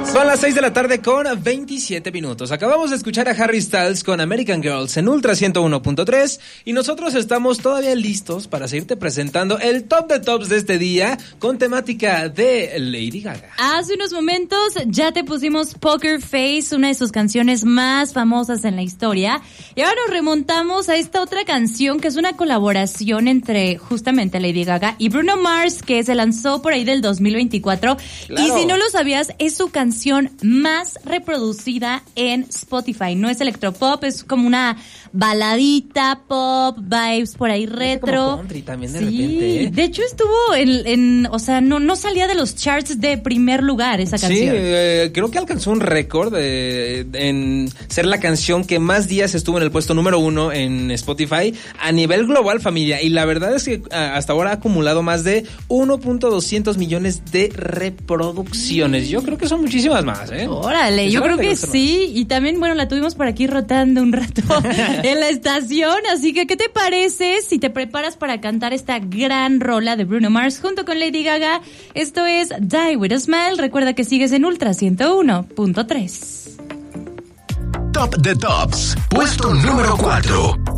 Son las 6 de la tarde con 27 minutos. Acabamos de escuchar a Harry Styles con American Girls en Ultra 101.3 y nosotros estamos todavía listos para seguirte presentando el top de tops de este día con temática de Lady Gaga. Hace unos momentos ya te pusimos Poker Face, una de sus canciones más famosas en la historia, y ahora nos remontamos a esta otra canción que es una colaboración entre justamente Lady Gaga y Bruno Mars, que se lanzó por ahí del 2024. Claro. Y si no lo sabías, es su canción más reproducida en Spotify. No es electropop, es como una baladita pop, vibes por ahí retro. Como country también de repente, ¿eh? De hecho estuvo o sea, no salía de los charts de primer lugar esa canción. Sí, creo que alcanzó un récord en ser la canción que más días estuvo en el puesto número 1 en Spotify a nivel global, familia. Y la verdad es que hasta ahora ha acumulado más de 1.200 millones de reproducciones. Yo creo que son muchísimas más, ¿eh? Órale, yo creo que sí. Y también, bueno, la tuvimos por aquí rotando un rato en la estación. Así que, ¿qué te parece si te preparas para cantar esta gran rola de Bruno Mars junto con Lady Gaga? Esto es Die With A Smile. Recuerda que sigues en Ultra 101.3. Top de Tops, puesto número 4.